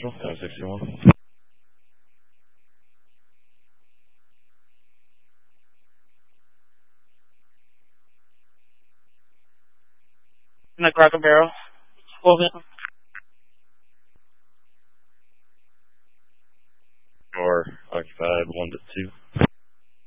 Central, 1061. In the Cracker Barrel. Or occupied 1 to 2.